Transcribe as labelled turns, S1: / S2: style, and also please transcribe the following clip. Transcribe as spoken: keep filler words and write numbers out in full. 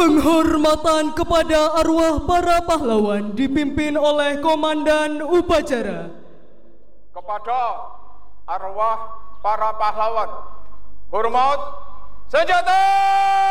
S1: Penghormatan kepada arwah para pahlawan dipimpin oleh Komandan Upacara.
S2: Kepada arwah para pahlawan, hormat senjata!